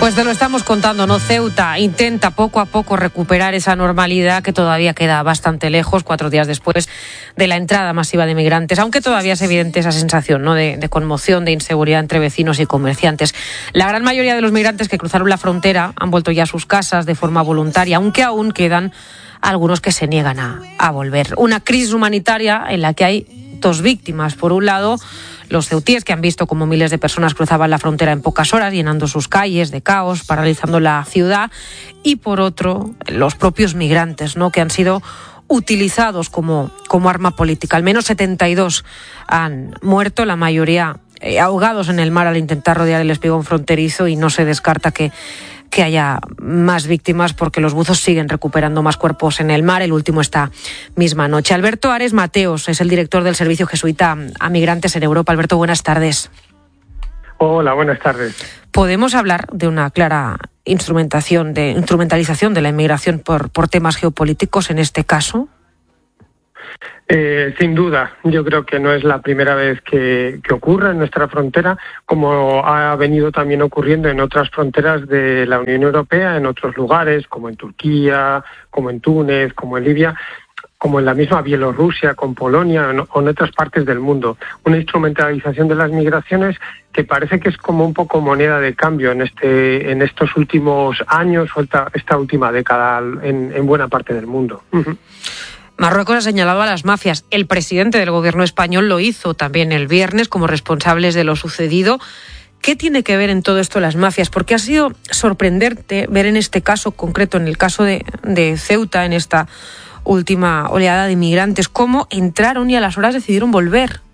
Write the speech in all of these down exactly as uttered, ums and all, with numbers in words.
Pues te lo estamos contando, ¿no? Ceuta intenta poco a poco recuperar esa normalidad que todavía queda bastante lejos, cuatro días después de la entrada masiva de migrantes, aunque todavía es evidente esa sensación, ¿no?, de, de conmoción, de inseguridad entre vecinos y comerciantes. La gran mayoría de los migrantes que cruzaron la frontera han vuelto ya a sus casas de forma voluntaria, aunque aún quedan algunos que se niegan a, a volver. Una crisis humanitaria en la que hay dos víctimas. Por un lado, los ceutíes, que han visto cómo miles de personas cruzaban la frontera en pocas horas, llenando sus calles de caos, paralizando la ciudad. Y por otro, los propios migrantes, ¿no?, que han sido utilizados como, como arma política. Al menos setenta y dos han muerto, la mayoría eh, ahogados en el mar al intentar rodear el espigón fronterizo, y no se descarta que que haya más víctimas porque los buzos siguen recuperando más cuerpos en el mar, el último esta misma noche. Alberto Ares Mateos es el director del Servicio Jesuita a Migrantes en Europa. Alberto, buenas tardes. Hola, buenas tardes. ¿Podemos hablar de una clara instrumentación, de instrumentalización de la inmigración por, por temas geopolíticos en este caso? Eh, sin duda, yo creo que no es la primera vez que, que ocurre en nuestra frontera, como ha venido también ocurriendo en otras fronteras de la Unión Europea, en otros lugares, como en Turquía, como en Túnez, como en Libia, como en la misma Bielorrusia, con Polonia o en otras partes del mundo. Una instrumentalización de las migraciones que parece que es como un poco moneda de cambio en este, en estos últimos años o esta, esta última década en, en buena parte del mundo. Uh-huh. Marruecos ha señalado a las mafias. El presidente del gobierno español lo hizo también el viernes como responsables de lo sucedido. ¿Qué tiene que ver en todo esto las mafias? Porque ha sido sorprendente ver en este caso concreto, en el caso de, de Ceuta, en esta última oleada de inmigrantes, cómo entraron y a las horas decidieron volver.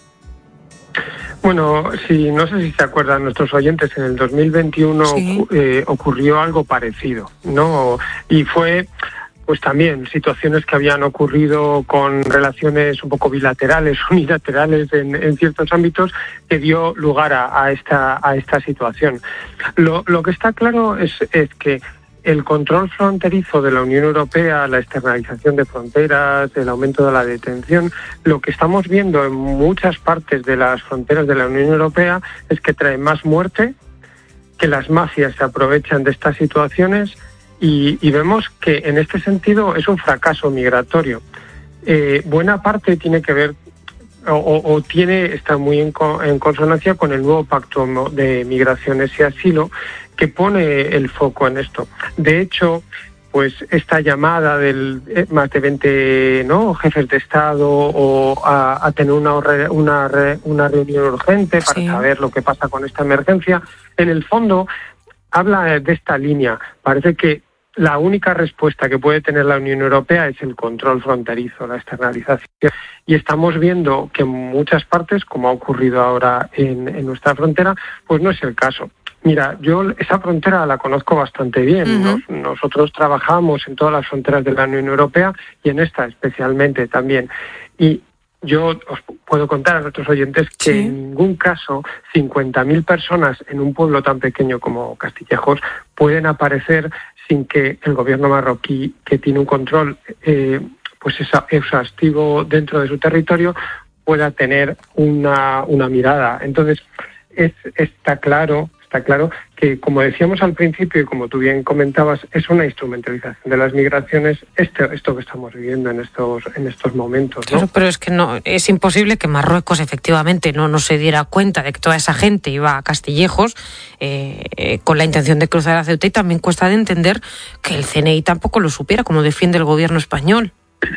Bueno, sí, no sé si se acuerdan nuestros oyentes, en el dos mil veintiuno sí. eh, ocurrió algo parecido, ¿no? Y fue pues también situaciones que habían ocurrido con relaciones un poco bilaterales, unilaterales en, en ciertos ámbitos, que dio lugar a, a esta a esta situación. Lo, lo que está claro es, es que el control fronterizo de la Unión Europea, la externalización de fronteras, el aumento de la detención, lo que estamos viendo en muchas partes de las fronteras de la Unión Europea es que trae más muerte, que las mafias se aprovechan de estas situaciones. Y, y vemos que en este sentido es un fracaso migratorio. Eh, buena parte tiene que ver o, o, o tiene está muy en, en consonancia con el nuevo pacto de migraciones y asilo que pone el foco en esto. De hecho, pues esta llamada del eh, más de veinte ¿no? jefes de Estado o a, a tener una, una, una reunión urgente para sí. saber lo que pasa con esta emergencia, en el fondo habla de esta línea. Parece que la única respuesta que puede tener la Unión Europea es el control fronterizo, la externalización. Y estamos viendo que en muchas partes, como ha ocurrido ahora en, en nuestra frontera, pues no es el caso. Mira, yo esa frontera la conozco bastante bien. Uh-huh. Nos, nosotros trabajamos en todas las fronteras de la Unión Europea y en esta especialmente también. Y yo os puedo contar a nuestros oyentes que sí. en ningún caso cincuenta mil personas en un pueblo tan pequeño como Castillejos pueden aparecer sin que el gobierno marroquí, que tiene un control eh, pues exhaustivo dentro de su territorio, pueda tener una, una mirada. Entonces, es, está claro... Está claro que, como decíamos al principio y como tú bien comentabas, es una instrumentalización de las migraciones esto, esto que estamos viviendo en estos en estos momentos, ¿no? Claro, pero es que no es imposible que Marruecos efectivamente no, no se diera cuenta de que toda esa gente iba a Castillejos eh, eh, con la intención de cruzar a Ceuta, y también cuesta de entender que el C N I tampoco lo supiera, como defiende el gobierno español.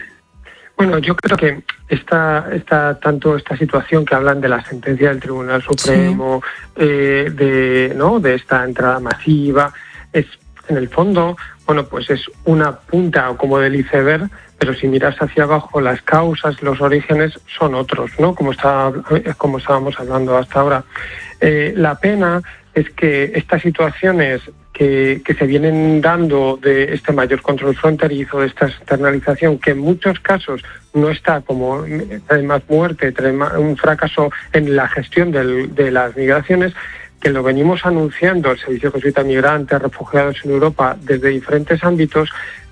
Bueno, yo creo que esta, esta, tanto esta situación que hablan de la sentencia del Tribunal Supremo, sí. eh, de, ¿no? de esta entrada masiva, es en el fondo, bueno, pues es una punta como del iceberg, pero si miras hacia abajo, las causas, los orígenes son otros, ¿no? Como, está, como estábamos hablando hasta ahora. Eh, la pena es que estas situaciones que, que se vienen dando de este mayor control fronterizo, de esta externalización, que en muchos casos no está como trae más muerte, trae más, un fracaso en la gestión del, de las migraciones, que lo venimos anunciando el Servicio Jesuita Migrantes, Refugiados en Europa, desde diferentes ámbitos,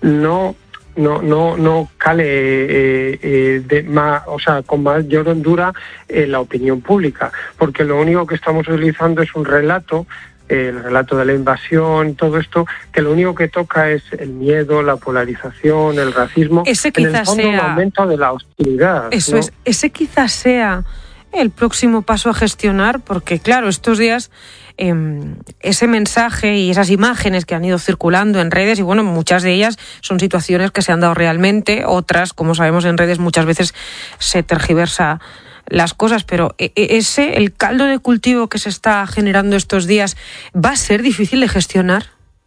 no no no no cale eh, eh, de más, o sea, con mayor hondura en la opinión pública, porque lo único que estamos utilizando es un relato el relato de la invasión, todo esto, que lo único que toca es el miedo, la polarización, el racismo, ese quizás en el fondo sea... un aumento de la hostilidad. Eso ¿no? es, ese quizás sea el próximo paso a gestionar, porque claro, estos días eh, ese mensaje y esas imágenes que han ido circulando en redes, y bueno, muchas de ellas son situaciones que se han dado realmente, otras, como sabemos en redes, muchas veces se tergiversa las cosas, pero ese, el caldo de cultivo que se está generando estos días, ¿va a ser difícil de gestionar?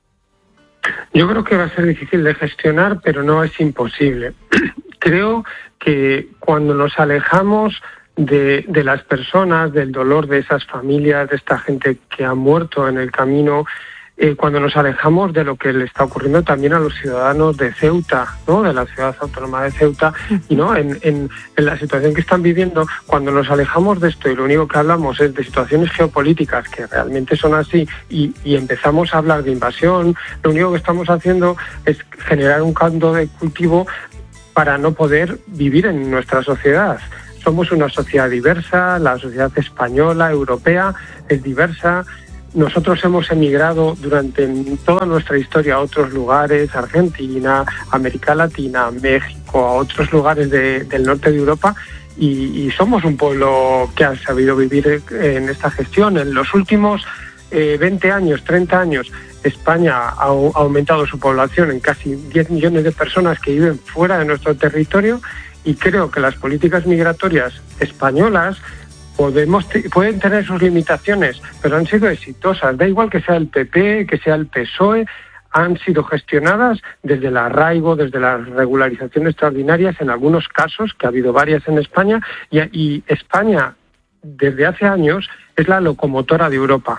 Yo creo que va a ser difícil de gestionar, pero no es imposible. Creo que cuando nos alejamos de, de las personas, del dolor de esas familias, de esta gente que ha muerto en el camino, eh, cuando nos alejamos de lo que le está ocurriendo también a los ciudadanos de Ceuta, ¿no? De la ciudad autónoma de Ceuta, y no en, en, en la situación que están viviendo, cuando nos alejamos de esto y lo único que hablamos es de situaciones geopolíticas que realmente son así, y, y empezamos a hablar de invasión, lo único que estamos haciendo es generar un caldo de cultivo para no poder vivir en nuestra sociedad. Somos una sociedad diversa, la sociedad española, europea, es diversa. Nosotros hemos emigrado durante toda nuestra historia a otros lugares, Argentina, América Latina, México, a otros lugares de, del norte de Europa, y, y somos un pueblo que ha sabido vivir en esta gestión. En los últimos eh, veinte años, treinta años, España ha, ha aumentado su población en casi diez millones de personas que viven fuera de nuestro territorio, y creo que las políticas migratorias españolas podemos pueden tener sus limitaciones, pero han sido exitosas. Da igual que sea el P P, que sea el P S O E, han sido gestionadas desde el arraigo, desde la regularización extraordinarias en algunos casos, que ha habido varias en España, y, y España desde hace años es la locomotora de Europa.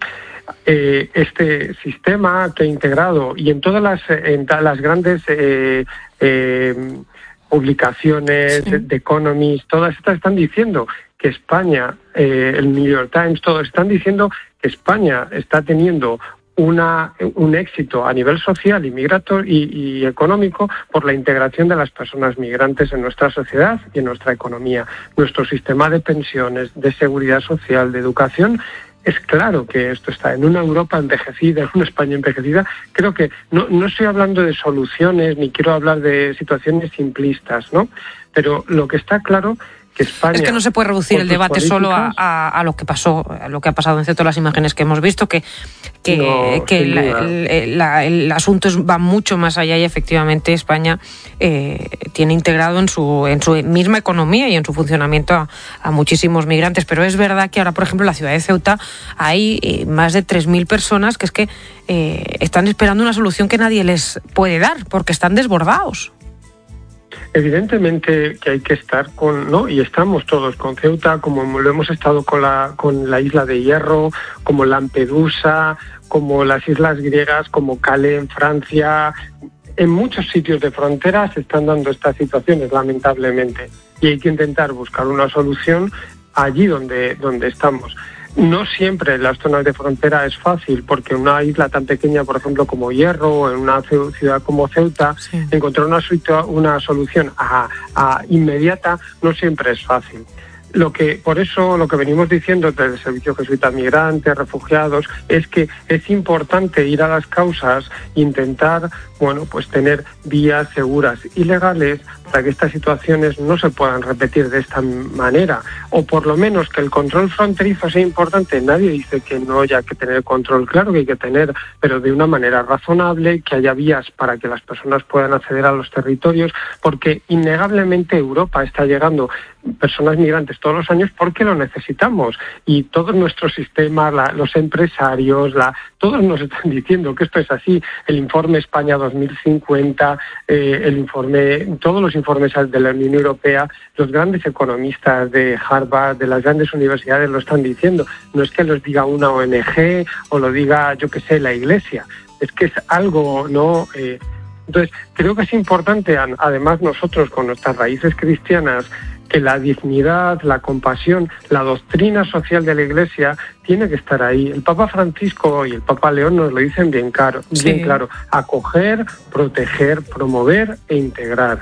Eh, este sistema que ha integrado, y en todas las, en las grandes eh, eh, publicaciones, sí. The Economist, todas estas están diciendo que España, eh, el New York Times, todos están diciendo que España está teniendo una, un éxito a nivel social y migratorio y, y económico por la integración de las personas migrantes en nuestra sociedad y en nuestra economía. Nuestro sistema de pensiones, de seguridad social, de educación, es claro que esto está en una Europa envejecida, en una España envejecida. Creo que no, no estoy hablando de soluciones ni quiero hablar de situaciones simplistas, ¿no? Pero lo que está claro que España, es que no se puede reducir el debate solo a, a, a lo que pasó, a lo que ha pasado en cierto las imágenes que hemos visto, que que, no, que el, el, la, el asunto es, va mucho más allá, y efectivamente España eh, tiene integrado en su en su misma economía y en su funcionamiento a, a muchísimos migrantes. Pero es verdad que ahora, por ejemplo, en la ciudad de Ceuta hay eh, más de tres mil personas que es que eh, están esperando una solución que nadie les puede dar porque están desbordados. Evidentemente que hay que estar con, ¿no? Y estamos todos con Ceuta, como lo hemos estado con la con la isla de Hierro, como Lampedusa, como las islas griegas, como Calais en Francia. En muchos sitios de frontera se están dando estas situaciones, lamentablemente, y hay que intentar buscar una solución allí donde donde estamos. No siempre en las zonas de frontera es fácil, porque en una isla tan pequeña, por ejemplo, como Hierro, o en una ciudad como Ceuta, sí. encontrar una, una solución a, a inmediata no siempre es fácil. Lo que, por eso, lo que venimos diciendo desde el Servicio Jesuita Migrantes, Refugiados, es que es importante ir a las causas e intentar, bueno, pues tener vías seguras y legales para que estas situaciones no se puedan repetir de esta manera, o por lo menos que el control fronterizo sea importante. Nadie dice que no haya que tener control, claro que hay que tener, pero de una manera razonable, que haya vías para que las personas puedan acceder a los territorios, porque innegablemente Europa está llegando personas migrantes todos los años porque lo necesitamos, y todos nuestros sistemas, la, los empresarios, la, todos nos están diciendo que esto es así. El informe España dos mil cincuenta, eh, el informe, todos los informes de la Unión Europea, los grandes economistas de Harvard, de las grandes universidades lo están diciendo. No es que los diga una O N G o lo diga, yo qué sé, la Iglesia, es que es algo, ¿no? Eh, entonces, creo que es importante, además nosotros con nuestras raíces cristianas, que la dignidad, la compasión, la doctrina social de la Iglesia tiene que estar ahí. El Papa Francisco y el Papa León nos lo dicen bien claro, bien sí. claro: acoger, proteger, promover e integrar.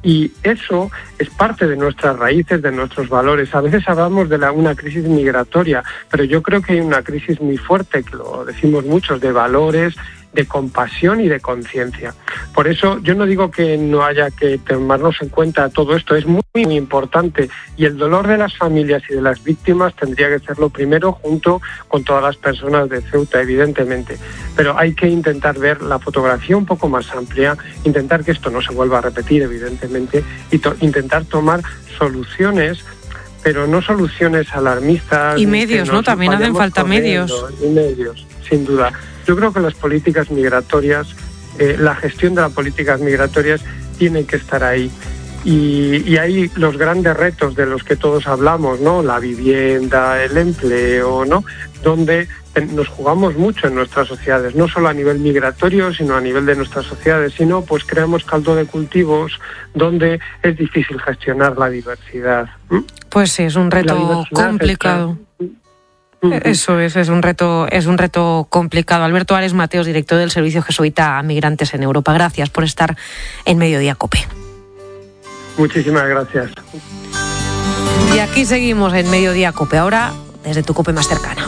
Y eso es parte de nuestras raíces, de nuestros valores. A veces hablamos de la, una crisis migratoria, pero yo creo que hay una crisis muy fuerte, que lo decimos muchos, de valores, de compasión y de conciencia. Por eso yo no digo que no haya que tomarnos en cuenta todo esto, es muy, muy importante, y el dolor de las familias y de las víctimas tendría que ser lo primero, junto con todas las personas de Ceuta, evidentemente. Pero hay que intentar ver la fotografía un poco más amplia, intentar que esto no se vuelva a repetir, evidentemente, y to- intentar tomar soluciones, pero no soluciones alarmistas. Y medios, ¿no? También hacen falta medios. Y medios, sin duda. Yo creo que las políticas migratorias, eh, la gestión de las políticas migratorias tiene que estar ahí. Y, y hay los grandes retos de los que todos hablamos, ¿no? La vivienda, el empleo, ¿no? Donde nos jugamos mucho en nuestras sociedades, no solo a nivel migratorio, sino a nivel de nuestras sociedades, sino pues creamos caldo de cultivos donde es difícil gestionar la diversidad. ¿Mm? Pues sí, es un reto complicado. Está... Eso es, es un reto, es un reto complicado. Alberto Ares Mateos, director del Servicio Jesuita a Migrantes en Europa. Gracias por estar en Mediodía COPE. Muchísimas gracias. Y aquí seguimos en Mediodía COPE, ahora desde tu COPE más cercana.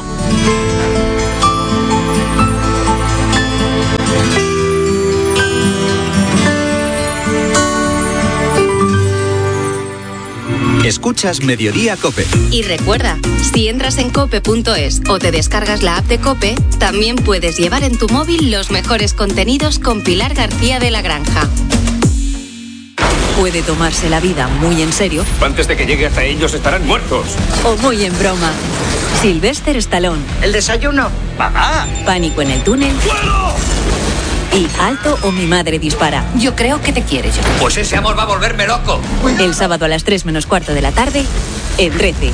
Escuchas Mediodía COPE. Y recuerda, si entras en cope punto es o te descargas la app de COPE, también puedes llevar en tu móvil los mejores contenidos con Pilar García de la Granja. Puede tomarse la vida muy en serio. Antes de que llegue hasta ellos estarán muertos. O muy en broma. Sylvester Stallone. ¿El desayuno? ¡Mamá! Pánico en el túnel. ¡Fuego! Y Alto o mi madre dispara. Yo creo que te quiere yo. Pues ese amor va a volverme loco. El sábado a las tres menos cuarto de la tarde, en trece.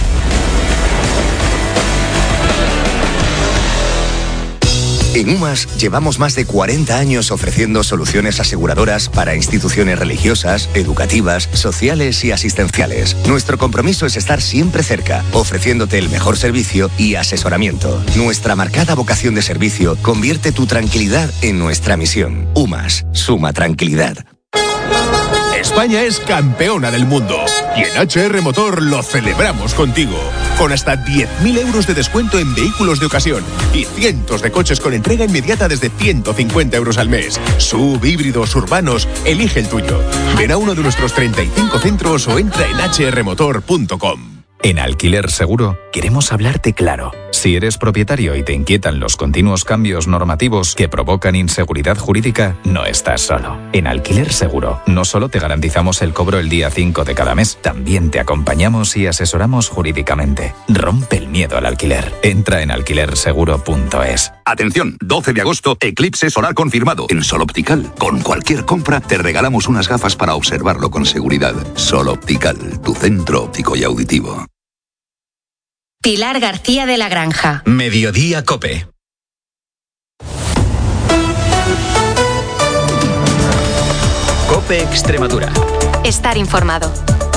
En UMAS llevamos más de cuarenta años ofreciendo soluciones aseguradoras para instituciones religiosas, educativas, sociales y asistenciales. Nuestro compromiso es estar siempre cerca, ofreciéndote el mejor servicio y asesoramiento. Nuestra marcada vocación de servicio convierte tu tranquilidad en nuestra misión. UMAS, suma tranquilidad. España es campeona del mundo y en H R Motor lo celebramos contigo. Con hasta diez mil euros de descuento en vehículos de ocasión y cientos de coches con entrega inmediata desde ciento cincuenta euros al mes. Sub, híbridos, urbanos, elige el tuyo. Ven a uno de nuestros treinta y cinco centros o entra en hache erre motor punto com. En Alquiler Seguro queremos hablarte claro. Si eres propietario y te inquietan los continuos cambios normativos que provocan inseguridad jurídica, no estás solo. En Alquiler Seguro no solo te garantizamos el cobro el día cinco de cada mes, también te acompañamos y asesoramos jurídicamente. Rompe el miedo al alquiler. Entra en alquiler seguro punto es. Atención, doce de agosto, eclipse solar confirmado en Sol Optical. Con cualquier compra te regalamos unas gafas para observarlo con seguridad. Sol Optical, tu centro óptico y auditivo. Pilar García de la Granja. Mediodía COPE. COPE Extremadura. Estar informado.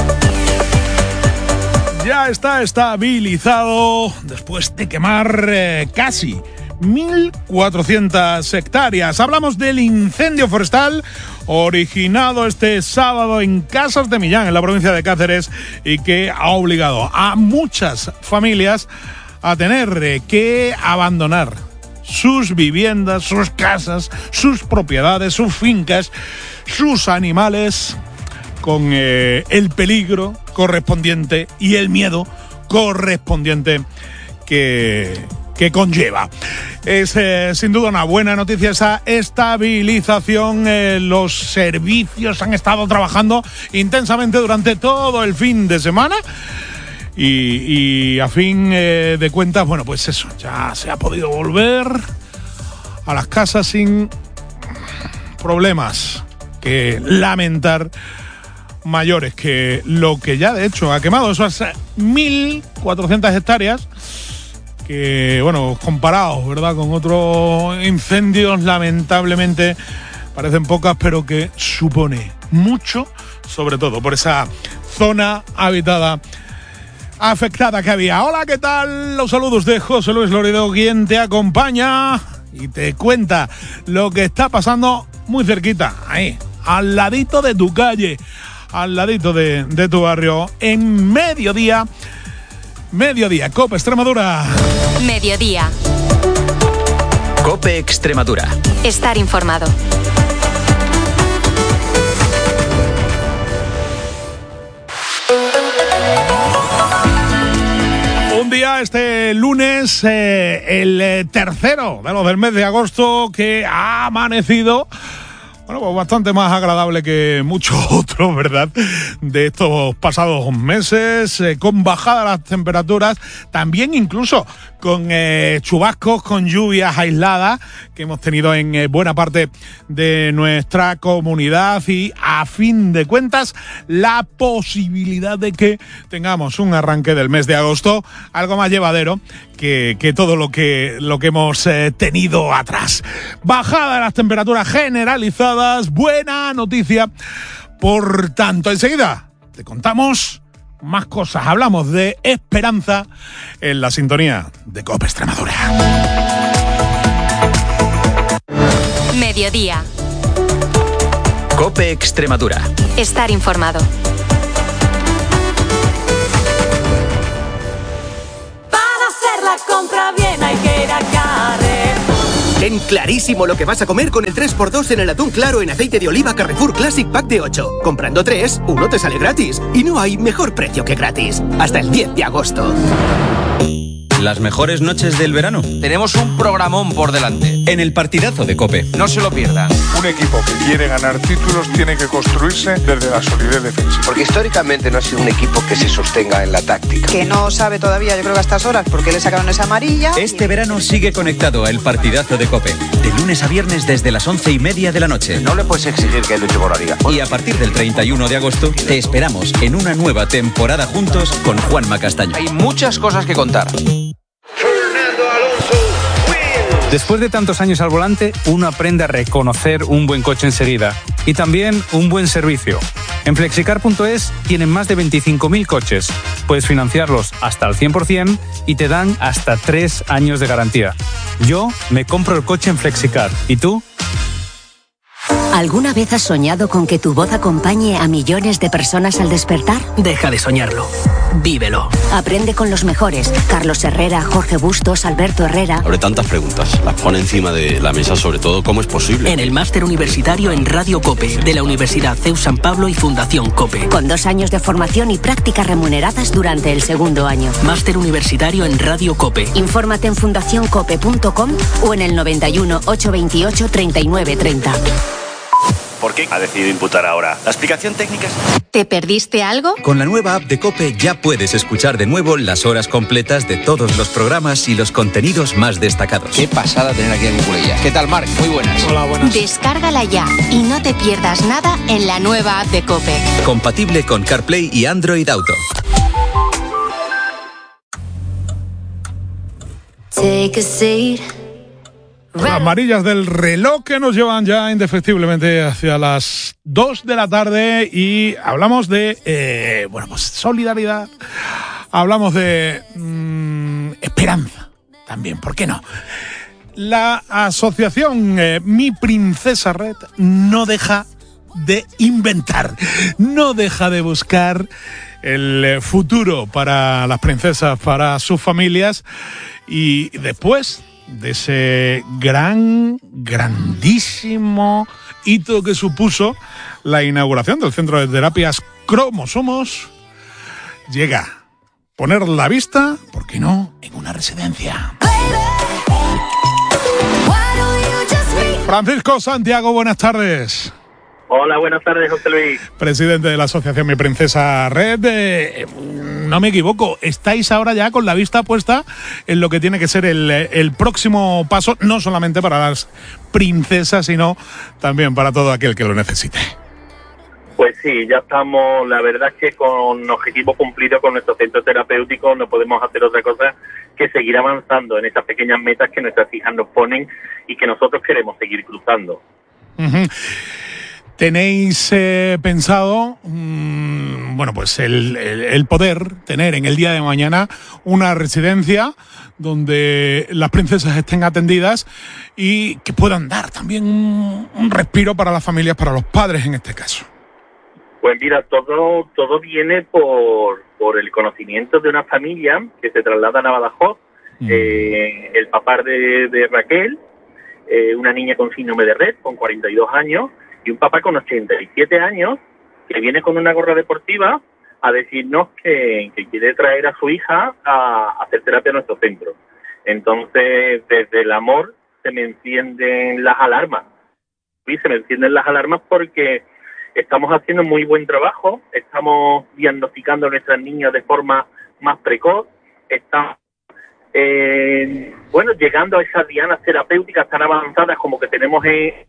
Ya está estabilizado después de quemar eh, casi mil cuatrocientas hectáreas. Hablamos del incendio forestal originado este sábado en Casas de Millán, en la provincia de Cáceres, y que ha obligado a muchas familias a tener que abandonar sus viviendas, sus casas, sus propiedades, sus fincas, sus animales, con eh, el peligro correspondiente y el miedo correspondiente que... que conlleva. Es eh, sin duda una buena noticia esa estabilización. Eh, los servicios han estado trabajando intensamente durante todo el fin de semana y, y a fin eh, de cuentas, bueno, pues eso, ya se ha podido volver a las casas sin problemas que lamentar mayores que lo que ya de hecho ha quemado esas mil cuatrocientas hectáreas que, bueno, comparados, ¿verdad?, con otros incendios, lamentablemente parecen pocas, pero que supone mucho, sobre todo por esa zona habitada afectada que había. Hola, ¿qué tal? Los saludos de José Luis Loredo, quien te acompaña y te cuenta lo que está pasando muy cerquita, ahí, al ladito de tu calle, al ladito de, de tu barrio, en mediodía. Mediodía, COPE Extremadura. Mediodía. COPE Extremadura. Estar informado. Un día, este lunes, eh, el eh, tercero de los del mes de agosto, que ha amanecido, bueno, pues bastante más agradable que muchos otros, ¿verdad?, de estos pasados meses, eh, con bajada las temperaturas, también incluso con eh, chubascos, con lluvias aisladas que hemos tenido en eh, buena parte de nuestra comunidad, y a fin de cuentas la posibilidad de que tengamos un arranque del mes de agosto algo más llevadero que, que todo lo que, lo que hemos eh, tenido atrás. Bajada de las temperaturas generalizadas, buena noticia. Por tanto, enseguida te contamos más cosas. Hablamos de esperanza en la sintonía de COPE Extremadura. Mediodía. COPE Extremadura. Estar informado. Para hacer la compra bien hay que ir a Carrefour. Ten clarísimo lo que vas a comer con el tres por dos en el atún claro en aceite de oliva Carrefour Classic Pack de ocho. Comprando tres, uno te sale gratis. Y no hay mejor precio que gratis. Hasta el diez de agosto. Las mejores noches del verano. Tenemos un programón por delante. En el partidazo de COPE. No se lo pierdan. Un equipo que quiere ganar títulos tiene que construirse desde la solidez defensiva. Porque históricamente no ha sido un equipo que se sostenga en la táctica. Que no sabe todavía, yo creo que a estas horas, porque le sacaron esa amarilla. Este verano sigue conectado a el partidazo de COPE. De lunes a viernes desde las once y media de la noche. No le puedes exigir que luche por la liga. Y a partir del treinta y uno de agosto te esperamos en una nueva temporada juntos con Juanma Castaño. Hay muchas cosas que contar. Después de tantos años al volante, uno aprende a reconocer un buen coche enseguida y también un buen servicio. En flexicar punto es tienen más de veinticinco mil coches. Puedes financiarlos hasta al cien por ciento y te dan hasta tres años de garantía. Yo me compro el coche en Flexicar. ¿Y tú? ¿Alguna vez has soñado con que tu voz acompañe a millones de personas al despertar? Deja de soñarlo. Vívelo. Aprende con los mejores. Carlos Herrera, Jorge Bustos, Alberto Herrera. Abre tantas preguntas. Las pone encima de la mesa, sobre todo, ¿cómo es posible? En el máster universitario en Radio COPE, de la Universidad C E U San Pablo y Fundación COPE. Con dos años de formación y prácticas remuneradas durante el segundo año. Máster universitario en Radio COPE. Infórmate en fundación cope punto com o en el noventa y uno, ochocientos veintiocho, treinta y nueve treinta. ¿Por qué ha decidido imputar ahora? ¿La explicación técnica es...? ¿Te perdiste algo? Con la nueva app de COPE ya puedes escuchar de nuevo las horas completas de todos los programas y los contenidos más destacados. Qué pasada tener aquí a Nicolella. ¿Qué tal, Marc? Muy buenas. Hola, buenas. Descárgala ya y no te pierdas nada en la nueva app de COPE. Compatible con CarPlay y Android Auto. Take a seat. Las amarillas del reloj que nos llevan ya indefectiblemente hacia las dos de la tarde y hablamos de, eh, bueno, pues solidaridad, hablamos de mmm, esperanza también, ¿por qué no? La asociación eh, Mi Princesa Red no deja de inventar, no deja de buscar el futuro para las princesas, para sus familias, y después de ese gran, grandísimo hito que supuso la inauguración del Centro de Terapias Cromosomos, llega poner la vista, ¿por qué no?, en una residencia. Francisco Santiago, buenas tardes. Hola, buenas tardes, José Luis. Presidente de la Asociación Mi Princesa Red. Eh, no me equivoco, estáis ahora ya con la vista puesta en lo que tiene que ser el, el próximo paso, no solamente para las princesas, sino también para todo aquel que lo necesite. Pues sí, ya estamos, la verdad es que con objetivo cumplido con nuestro centro terapéutico no podemos hacer otra cosa que seguir avanzando en esas pequeñas metas que nuestras hijas nos ponen y que nosotros queremos seguir cruzando. Uh-huh. ¿Tenéis eh, pensado, mmm, bueno, pues el, el, el poder tener en el día de mañana una residencia donde las princesas estén atendidas y que puedan dar también un, un respiro para las familias, para los padres en este caso? Pues mira, todo todo viene por, por el conocimiento de una familia que se trasladan a Badajoz. Mm. Eh, el papá de, de Raquel, eh, una niña con síndrome de Rett, con cuarenta y dos años, y un papá con ochenta y siete años, que viene con una gorra deportiva a decirnos que, que quiere traer a su hija a, a hacer terapia a nuestro centro. Entonces, desde el amor se me encienden las alarmas. Sí, se me encienden las alarmas porque estamos haciendo muy buen trabajo, estamos diagnosticando a nuestras niñas de forma más precoz, estamos, eh, bueno, llegando a esas dianas terapéuticas tan avanzadas como que tenemos eh,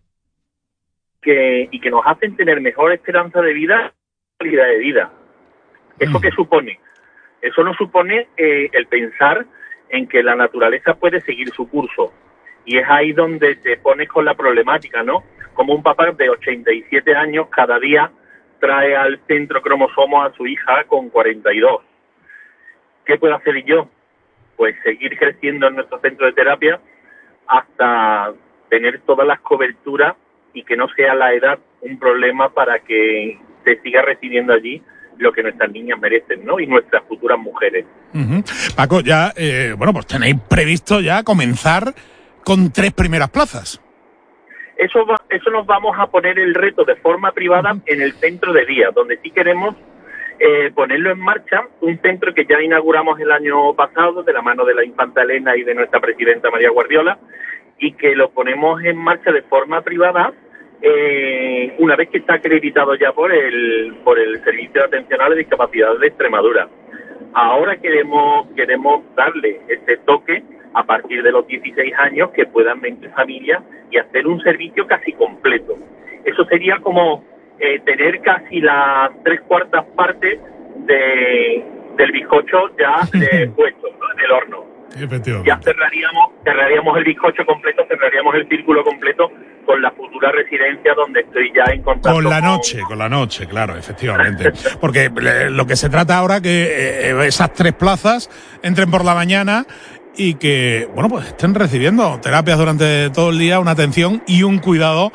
que, y que nos hacen tener mejor esperanza de vida y calidad de vida. ¿Eso qué supone? Eso no supone eh, el pensar en que la naturaleza puede seguir su curso. Y es ahí donde te pones con la problemática, ¿no? Como un papá de ochenta y siete años cada día trae al centro cromosomos a su hija con cuarenta y dos. ¿Qué puedo hacer yo? Pues seguir creciendo en nuestro centro de terapia hasta tener todas las coberturas y que no sea la edad un problema para que se siga recibiendo allí lo que nuestras niñas merecen, ¿no? Y nuestras futuras mujeres. Uh-huh. Paco, ya, eh, bueno, pues tenéis previsto ya comenzar con tres primeras plazas. Eso va, eso nos vamos a poner el reto de forma privada en el centro de día, donde sí queremos eh, ponerlo en marcha, un centro que ya inauguramos el año pasado de la mano de la infanta Elena y de nuestra presidenta María Guardiola, y que lo ponemos en marcha de forma privada eh, una vez que está acreditado ya por el por el Servicio de Atención a la Discapacidad de Extremadura. Ahora queremos queremos darle ese toque a partir de los dieciséis años, que puedan venir familias y hacer un servicio casi completo. Eso sería como eh, tener casi las tres cuartas partes de, del bizcocho ya eh, puesto, ¿no?, en el horno. Efectivamente. Ya cerraríamos, cerraríamos el bizcocho completo, cerraríamos el círculo completo con la futura residencia donde estoy ya en contacto. Con la noche, con, con la noche, claro, efectivamente. Porque eh, lo que se trata ahora que eh, esas tres plazas entren por la mañana y que, bueno, pues estén recibiendo terapias durante todo el día, una atención y un cuidado,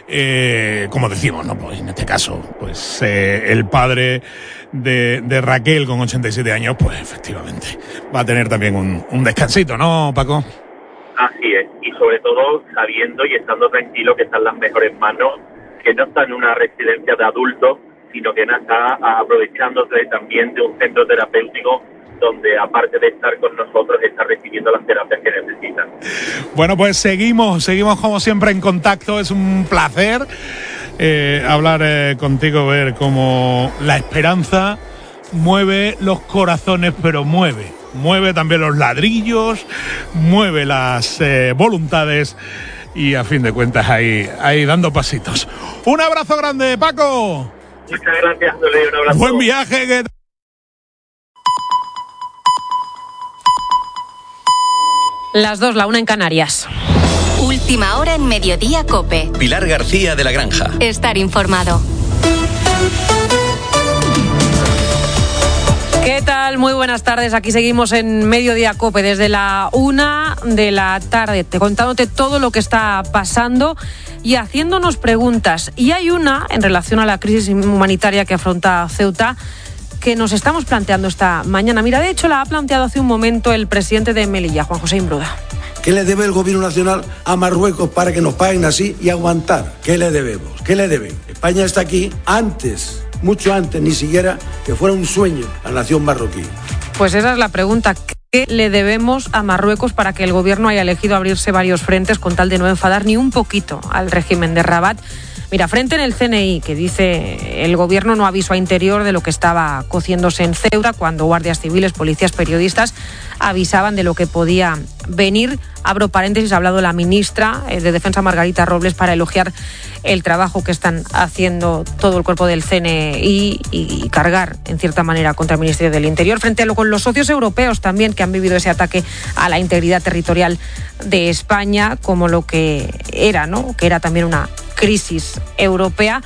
eh, como decimos, ¿no? Pues en este caso, pues eh, el padre de, de Raquel con ochenta y siete años, pues efectivamente va a tener también un, un descansito, ¿no, Paco? Así es, y sobre todo sabiendo y estando tranquilo que están en las mejores manos, que no está en una residencia de adultos, sino que está aprovechándose también de un centro terapéutico donde, aparte de estar con nosotros, está recibiendo las terapias que necesitan. Bueno, pues seguimos, seguimos como siempre en contacto. Es un placer eh, hablar eh, contigo, ver cómo la esperanza mueve los corazones, pero mueve, mueve también los ladrillos, mueve las eh, voluntades y, a fin de cuentas, ahí, ahí dando pasitos. Un abrazo grande, Paco. Muchas gracias, Dolly, un abrazo. Buen viaje. Que... Las dos, la una en Canarias. Última hora en Mediodía COPE. Pilar García de la Granja. Estar informado. ¿Qué tal? Muy buenas tardes. Aquí seguimos en Mediodía COPE desde la una de la tarde, te contándote todo lo que está pasando y haciéndonos preguntas. Y hay una en relación a la crisis humanitaria que afronta Ceuta que nos estamos planteando esta mañana. Mira, de hecho la ha planteado hace un momento el presidente de Melilla, Juan José Imbruda. ¿Qué le debe el gobierno nacional a Marruecos para que nos paguen así y aguantar? ¿Qué le debemos? ¿Qué le deben? España está aquí antes, mucho antes, ni siquiera que fuera un sueño la nación marroquí. Pues esa es la pregunta. ¿Qué le debemos a Marruecos para que el gobierno haya elegido abrirse varios frentes con tal de no enfadar ni un poquito al régimen de Rabat? Mira, frente en el C N I, que dice el gobierno no avisó a Interior de lo que estaba cociéndose en Ceuta, cuando guardias civiles, policías, periodistas avisaban de lo que podía venir. Abro paréntesis, ha hablado la ministra de Defensa, Margarita Robles, para elogiar el trabajo que están haciendo todo el cuerpo del C N I y cargar, en cierta manera, contra el Ministerio del Interior, frente a lo con los socios europeos también, que han vivido ese ataque a la integridad territorial de España, como lo que era, ¿no? Que era también una crisis europea.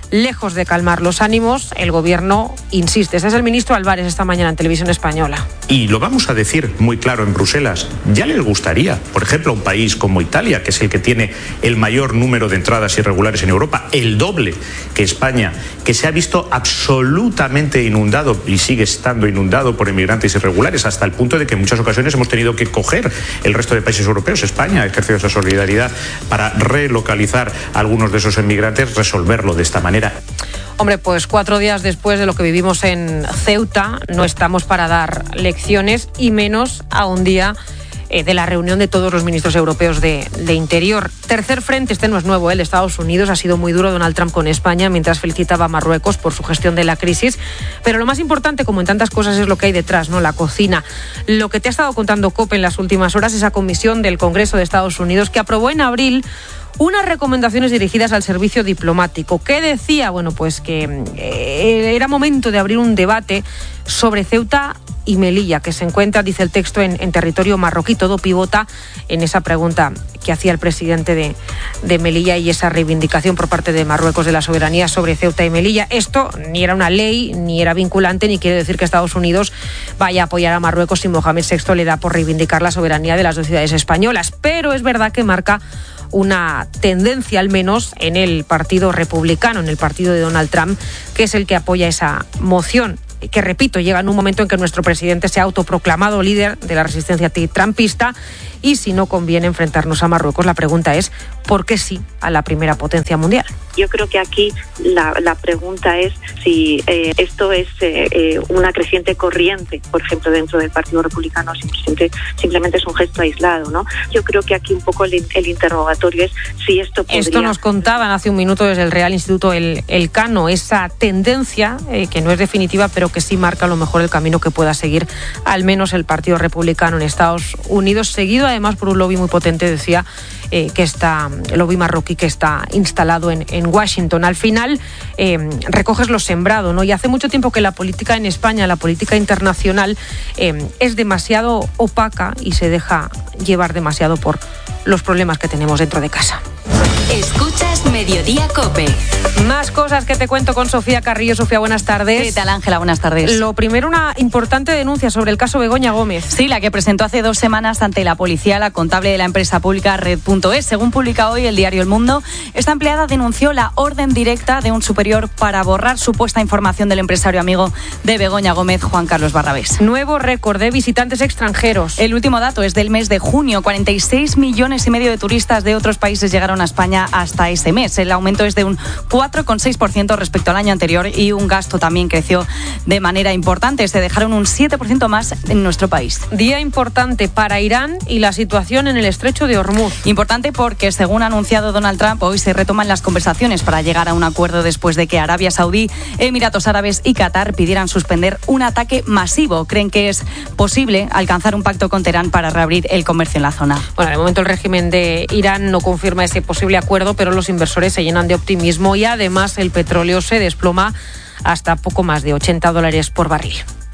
Lejos de calmar los ánimos, el gobierno insiste. Ese es el ministro Álvarez esta mañana en Televisión Española. Y lo vamos a decir muy claro en Bruselas. Ya les gustaría, por ejemplo, a un país como Italia, que es el que tiene el mayor número de entradas irregulares en Europa, el doble que España, que se ha visto absolutamente inundado y sigue estando inundado por inmigrantes irregulares, hasta el punto de que en muchas ocasiones hemos tenido que coger el resto de países europeos. España ha ejercido esa solidaridad para relocalizar a algunos de esos inmigrantes, resolverlo de esta manera. Hombre, pues cuatro días después de lo que vivimos en Ceuta, no estamos para dar lecciones y menos a un día eh, de la reunión de todos los ministros europeos de, de Interior. Tercer frente, este no es nuevo, ¿eh? El Estados Unidos ha sido muy duro Donald Trump con España mientras felicitaba a Marruecos por su gestión de la crisis. Pero lo más importante, como en tantas cosas, es lo que hay detrás, ¿no? La cocina. Lo que te ha estado contando COPE en las últimas horas, esa comisión del Congreso de Estados Unidos que aprobó en abril unas recomendaciones dirigidas al servicio diplomático. ¿Qué decía? Bueno, pues que eh, era momento de abrir un debate sobre Ceuta y Melilla, que se encuentra, dice el texto, en, en territorio marroquí. Todo pivota en esa pregunta que hacía el presidente de, de Melilla y esa reivindicación por parte de Marruecos de la soberanía sobre Ceuta y Melilla. Esto ni era una ley, ni era vinculante, ni quiere decir que Estados Unidos vaya a apoyar a Marruecos si Mohamed sexto le da por reivindicar la soberanía de las dos ciudades españolas. Pero es verdad que marca una tendencia, al menos en el Partido Republicano, en el partido de Donald Trump, que es el que apoya esa moción, que, repito, llega en un momento en que nuestro presidente se ha autoproclamado líder de la resistencia trumpista, y si no conviene enfrentarnos a Marruecos, la pregunta es ¿por qué sí a la primera potencia mundial? Yo creo que aquí la, la pregunta es si eh, esto es eh, eh, una creciente corriente, por ejemplo, dentro del Partido Republicano, simplemente, simplemente es un gesto aislado, ¿no? Yo creo que aquí un poco el, el interrogatorio es si esto podría... Esto nos contaban hace un minuto desde el Real Instituto El, el Cano, esa tendencia eh, que no es definitiva, pero que sí marca a lo mejor el camino que pueda seguir al menos el Partido Republicano en Estados Unidos, seguido además por un lobby muy potente, decía, eh, que está, el lobby marroquí que está instalado en, en Washington. Al final eh, recoges lo sembrado, ¿no? Y hace mucho tiempo que la política en España, la política internacional, eh, es demasiado opaca y se deja llevar demasiado por los problemas que tenemos dentro de casa. Escuchas Mediodía COPE. Más cosas que te cuento con Sofía Carrillo. Sofía, buenas tardes. ¿Qué tal, Ángela? Buenas tardes. Lo primero, una importante denuncia sobre el caso Begoña Gómez. Sí, la que presentó hace dos semanas ante la policía la contable de la empresa pública Red punto es. Según publica hoy el diario El Mundo, esta empleada denunció la orden directa de un superior para borrar supuesta información del empresario amigo de Begoña Gómez, Juan Carlos Barrabés. Nuevo récord de visitantes extranjeros. El último dato es del mes de junio. cuarenta y seis millones y medio de turistas de otros países llegaron a España hasta ese mes. El aumento es de un cuatro coma seis por ciento respecto al año anterior y un gasto también creció de manera importante. Se dejaron un siete por ciento más en nuestro país. Día importante para Irán y la situación en el estrecho de Hormuz. Importante porque, según ha anunciado Donald Trump, hoy se retoman las conversaciones para llegar a un acuerdo después de que Arabia Saudí, Emiratos Árabes y Qatar pidieran suspender un ataque masivo. Creen que es posible alcanzar un pacto con Teherán para reabrir el comercio en la zona. Bueno, de momento el régimen de Irán no confirma ese posible acuerdo, pero los inversores se llenan de optimismo y además el petróleo se desploma hasta poco más de ochenta dólares por barril.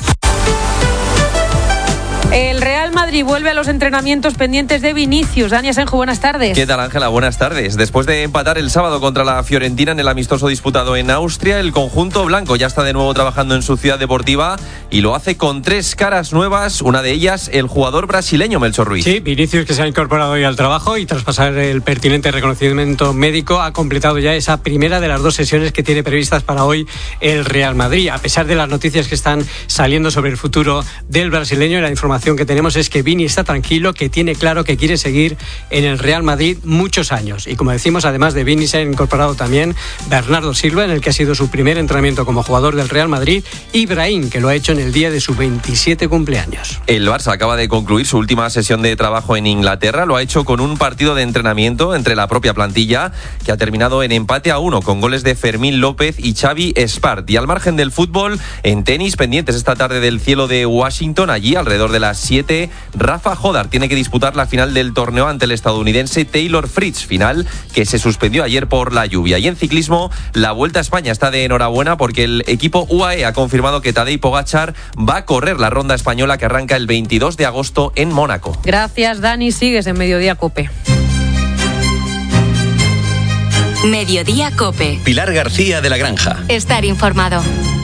El Real Madrid vuelve a los entrenamientos pendientes de Vinicius. Dani Asenjo, buenas tardes. ¿Qué tal, Ángela? Buenas tardes. Después de empatar el sábado contra la Fiorentina en el amistoso disputado en Austria, el conjunto blanco ya está de nuevo trabajando en su ciudad deportiva y lo hace con tres caras nuevas, una de ellas el jugador brasileño Melchor Ruiz. Sí, Vinicius, que se ha incorporado hoy al trabajo y tras pasar el pertinente reconocimiento médico ha completado ya esa primera de las dos sesiones que tiene previstas para hoy el Real Madrid. A pesar de las noticias que están saliendo sobre el futuro del brasileño, la información que tenemos es que Vini está tranquilo, que tiene claro que quiere seguir en el Real Madrid muchos años. Y como decimos, además de Vini se ha incorporado también Bernardo Silva, en el que ha sido su primer entrenamiento como jugador del Real Madrid, y Brahim, que lo ha hecho en el día de su veintisiete cumpleaños. El Barça acaba de concluir su última sesión de trabajo en Inglaterra. Lo ha hecho con un partido de entrenamiento entre la propia plantilla, que ha terminado en empate a uno, con goles de Fermín López y Xavi Espart. Y al margen del fútbol, en tenis, pendientes esta tarde del cielo de Washington, allí alrededor de las siete, Rafa Jodar tiene que disputar la final del torneo ante el estadounidense Taylor Fritz, final que se suspendió ayer por la lluvia. Y en ciclismo, la Vuelta a España está de enhorabuena porque el equipo U A E ha confirmado que Tadej Pogačar va a correr la ronda española que arranca el veintidós de agosto en Mónaco. Gracias, Dani. Sigues en Mediodía COPE. Mediodía COPE. Pilar García de la Granja. Estar informado.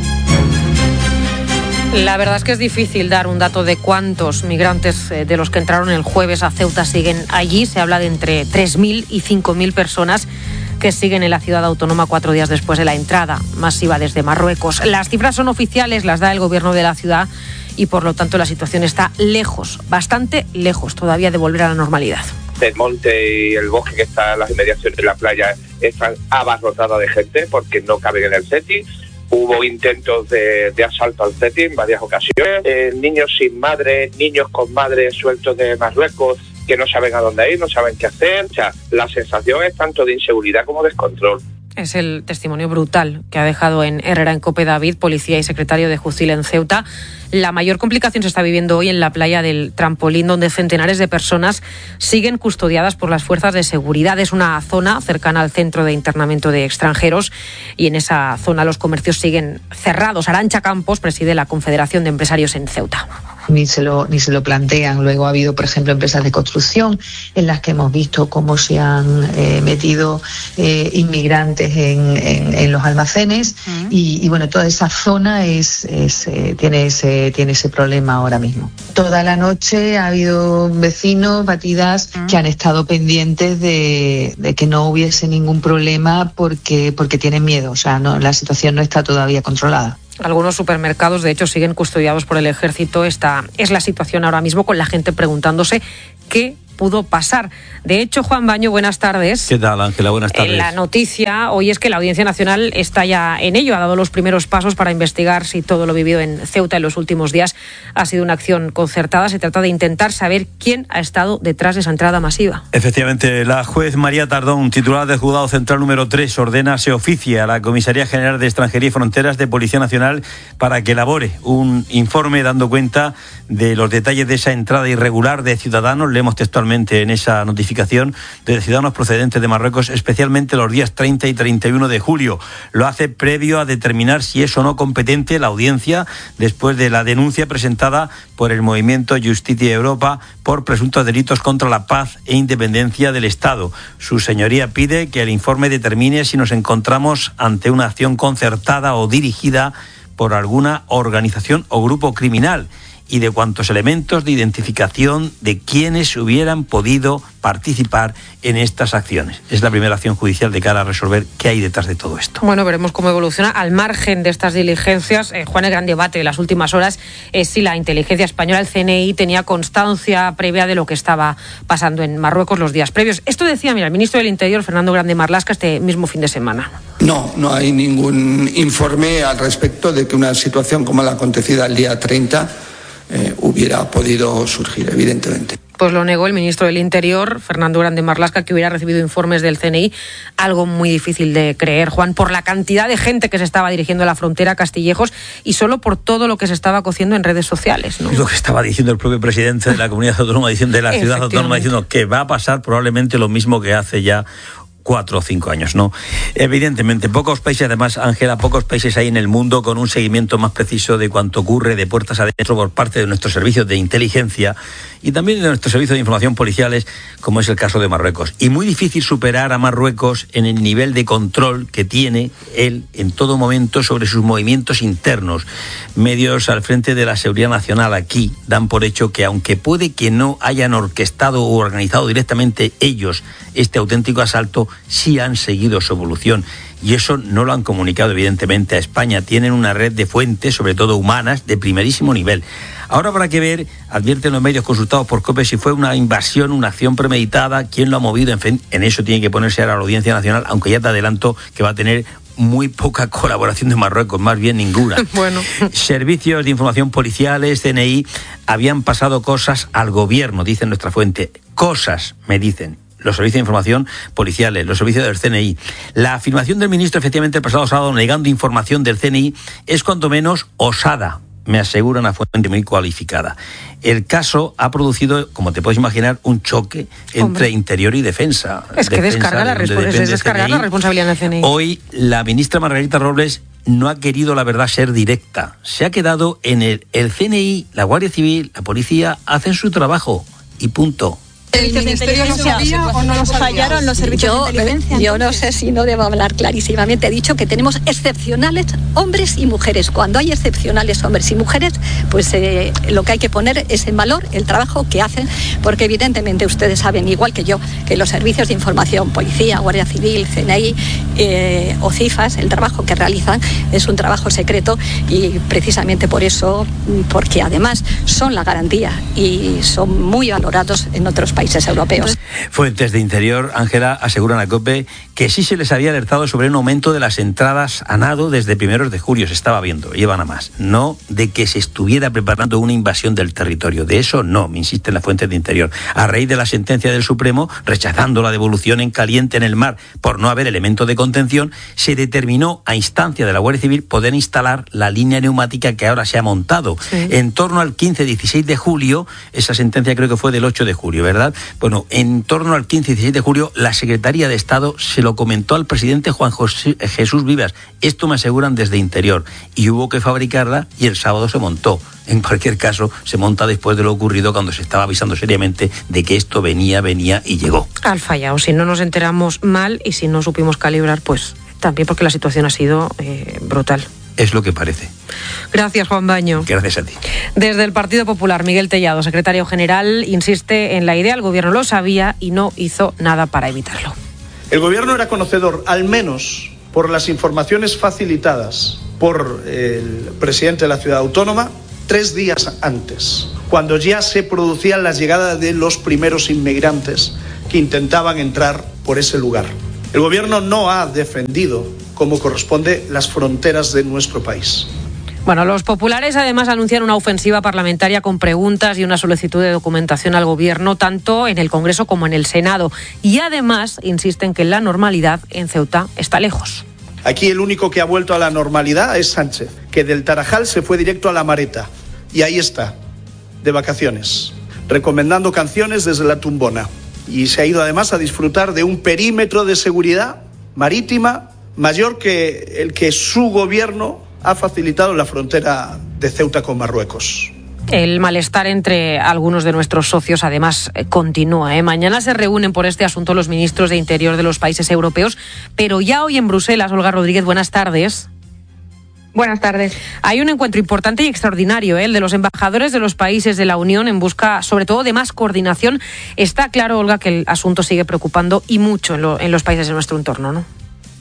La verdad es que es difícil dar un dato de cuántos migrantes de los que entraron el jueves a Ceuta siguen allí. Se habla de entre tres mil y cinco mil personas que siguen en la ciudad autónoma cuatro días después de la entrada masiva desde Marruecos. Las cifras son oficiales, las da el gobierno de la ciudad y por lo tanto la situación está lejos, bastante lejos todavía de volver a la normalidad. El monte y el bosque que está en las inmediaciones de la playa están abarrotadas de gente porque no caben en el setting. Hubo intentos de, de asalto al setting en varias ocasiones. Eh, niños sin madre, niños con madre sueltos de Marruecos que no saben a dónde ir, no saben qué hacer. O sea, la sensación es tanto de inseguridad como de descontrol. Es el testimonio brutal que ha dejado en Herrera en COPE David, policía y secretario de Justicia en Ceuta. La mayor complicación se está viviendo hoy en la playa del Trampolín, donde centenares de personas siguen custodiadas por las fuerzas de seguridad. Es una zona cercana al centro de internamiento de extranjeros y en esa zona los comercios siguen cerrados. Arantxa Campos preside la Confederación de Empresarios en Ceuta. Ni se lo ni se lo plantean. Luego ha habido, por ejemplo, empresas de construcción en las que hemos visto cómo se han eh, metido eh, inmigrantes en, en, en los almacenes uh-huh. y, y bueno, toda esa zona es, es eh, tiene ese tiene ese problema ahora mismo. Toda la noche ha habido vecinos, batidas uh-huh. que han estado pendientes de, de que no hubiese ningún problema porque porque tienen miedo. O sea, no, la situación no está todavía controlada. Algunos supermercados, de hecho, siguen custodiados por el ejército. Esta es la situación ahora mismo, con la gente preguntándose qué pudo pasar. De hecho, Juan Baño, buenas tardes. ¿Qué tal, Ángela? Buenas tardes. Eh, la noticia hoy es que la Audiencia Nacional está ya en ello, ha dado los primeros pasos para investigar si todo lo vivido en Ceuta en los últimos días ha sido una acción concertada. Se trata de intentar saber quién ha estado detrás de esa entrada masiva. Efectivamente, la juez María Tardón, titular del Juzgado Central número tres, ordena se oficie a la Comisaría General de Extranjería y Fronteras de Policía Nacional para que elabore un informe dando cuenta de los detalles de esa entrada irregular de ciudadanos, leemos textualmente en esa notificación, de ciudadanos procedentes de Marruecos, especialmente los días treinta y treinta y uno de julio. Lo hace previo a determinar si es o no competente la audiencia después de la denuncia presentada por el movimiento Justicia Europa por presuntos delitos contra la paz e independencia del Estado. Su señoría pide que el informe determine si nos encontramos ante una acción concertada o dirigida por alguna organización o grupo criminal y de cuantos elementos de identificación de quienes hubieran podido participar en estas acciones. Es la primera acción judicial de cara a resolver qué hay detrás de todo esto. Bueno, veremos cómo evoluciona. Al margen de estas diligencias, eh, Juan, el gran debate de las últimas horas es si la inteligencia española, el C N I, tenía constancia previa de lo que estaba pasando en Marruecos los días previos. Esto decía, mira, el ministro del Interior, Fernando Grande Marlaska, este mismo fin de semana. No, no hay ningún informe al respecto de que una situación como la acontecida el día treinta Eh, hubiera podido surgir, evidentemente. Pues lo negó el ministro del Interior, Fernando Grande Marlaska, que hubiera recibido informes del C N I, algo muy difícil de creer, Juan, por la cantidad de gente que se estaba dirigiendo a la frontera a Castillejos y solo por todo lo que se estaba cociendo en redes sociales, ¿no? Es lo que estaba diciendo el propio presidente de la comunidad autónoma, diciendo, de la ciudad autónoma, diciendo que va a pasar probablemente lo mismo que hace ya cuatro o cinco años, ¿no? Evidentemente, pocos países, además, Ángela, pocos países hay en el mundo con un seguimiento más preciso de cuanto ocurre de puertas adentro por parte de nuestros servicios de inteligencia y también de nuestros servicios de información policiales, como es el caso de Marruecos. Y muy difícil superar a Marruecos en el nivel de control que tiene él en todo momento sobre sus movimientos internos. Medios al frente de la seguridad nacional aquí dan por hecho que, aunque puede que no hayan orquestado o organizado directamente ellos este auténtico asalto, sí han seguido su evolución. Y eso no lo han comunicado, evidentemente, a España. Tienen una red de fuentes, sobre todo humanas, de primerísimo nivel. Ahora habrá que ver, advierten los medios consultados por COPE, si fue una invasión, una acción premeditada, quién lo ha movido. En fin, en eso tiene que ponerse ahora la Audiencia Nacional, aunque ya te adelanto que va a tener muy poca colaboración de Marruecos, más bien ninguna. Bueno. Servicios de información policiales, C N I, habían pasado cosas al gobierno, dicen nuestra fuente. Cosas, me dicen. Los servicios de información policiales, los servicios del C N I. La afirmación del ministro, efectivamente, el pasado sábado, negando información del C N I, es cuanto menos osada, me asegura una fuente muy cualificada. El caso ha producido, como te puedes imaginar, un choque entre Hombre. Interior y Defensa. Es que defensa descarga la, resp- es descargar la responsabilidad del C N I. Hoy, la ministra Margarita Robles no ha querido, la verdad, ser directa. Se ha quedado en el, el C N I, la Guardia Civil, la policía, hacen su trabajo y punto. ¿El Ministerio no sabía o no lo sabía? ¿Fallaron los servicios yo, de inteligencia? Yo no sé si no debo hablar clarísimamente. He dicho que tenemos excepcionales hombres y mujeres. Cuando hay excepcionales hombres y mujeres, pues eh, lo que hay que poner es en valor el trabajo que hacen, porque evidentemente ustedes saben, igual que yo, que los servicios de información, policía, Guardia Civil, C N I eh, o CIFAS, el trabajo que realizan es un trabajo secreto y precisamente por eso, porque además son la garantía y son muy valorados en otros países. países europeos. Fuentes de Interior, Ángela, aseguran a COPE que sí se les había alertado sobre un aumento de las entradas a nado desde primeros de julio. Se estaba viendo, llevan a más. No de que se estuviera preparando una invasión del territorio. De eso no, me insisten las fuentes de Interior. A raíz de la sentencia del Supremo, rechazando la devolución en caliente en el mar por no haber elemento de contención, se determinó a instancia de la Guardia Civil poder instalar la línea neumática que ahora se ha montado. Sí. En torno al quince dieciséis de julio, esa sentencia creo que fue del ocho de julio, ¿verdad? Bueno, en torno al quince y dieciséis de julio, la Secretaría de Estado se lo comentó al presidente Juan José, Jesús Vivas. Esto me aseguran desde Interior. Y hubo que fabricarla y el sábado se montó. En cualquier caso, se monta después de lo ocurrido cuando se estaba avisando seriamente de que esto venía, venía y llegó. Al fallado. Si no nos enteramos mal y si no supimos calibrar, pues también porque la situación ha sido eh, brutal. Es lo que parece. Gracias, Juan Baño. Gracias a ti. Desde el Partido Popular, Miguel Tellado, secretario general, insiste en la idea. El gobierno lo sabía y no hizo nada para evitarlo. El gobierno era conocedor, al menos por las informaciones facilitadas por el presidente de la ciudad autónoma, tres días antes, cuando ya se producían las llegadas de los primeros inmigrantes que intentaban entrar por ese lugar. El gobierno no ha defendido como corresponde las fronteras de nuestro país. Bueno, los populares además anuncian una ofensiva parlamentaria con preguntas y una solicitud de documentación al gobierno, tanto en el Congreso como en el Senado. Y además insisten que la normalidad en Ceuta está lejos. Aquí el único que ha vuelto a la normalidad es Sánchez, que del Tarajal se fue directo a La Mareta. Y ahí está, de vacaciones, recomendando canciones desde la tumbona. Y se ha ido además a disfrutar de un perímetro de seguridad marítima mayor que el que su gobierno ha facilitado en la frontera de Ceuta con Marruecos. El malestar entre algunos de nuestros socios además continúa, ¿eh? Mañana se reúnen por este asunto los ministros de Interior de los países europeos, pero ya hoy en Bruselas, Olga Rodríguez, buenas tardes. Buenas tardes. Hay un encuentro importante y extraordinario, ¿eh? El de los embajadores de los países de la Unión en busca, sobre todo, de más coordinación. Está claro, Olga, que el asunto sigue preocupando y mucho en, lo, en los países de nuestro entorno, ¿no?